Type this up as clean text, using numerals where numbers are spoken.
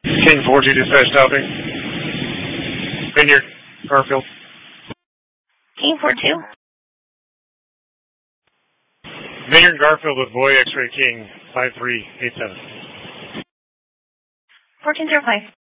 King 42 dispatch stopping. Vineyard, Garfield. King 42. Vineyard, Garfield with Boy X-Ray King 5387. 1405.